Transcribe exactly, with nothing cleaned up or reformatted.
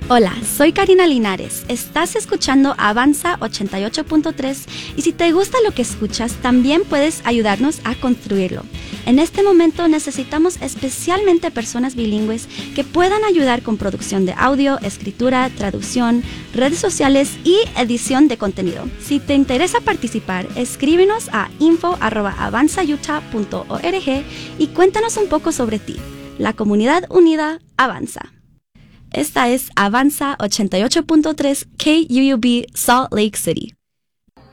Hola, soy Karina Linares. Estás escuchando Avanza ochenta y ocho punto tres y si te gusta lo que escuchas, también puedes ayudarnos a construirlo. En este momento necesitamos especialmente personas bilingües que puedan ayudar con producción de audio, escritura, traducción, redes sociales y edición de contenido. Si te interesa participar, escríbenos a info arroba avanza utah punto org y cuéntanos un poco sobre ti. La comunidad unida avanza. Esta es Avanza ochenta y ocho punto tres K U U B Salt Lake City.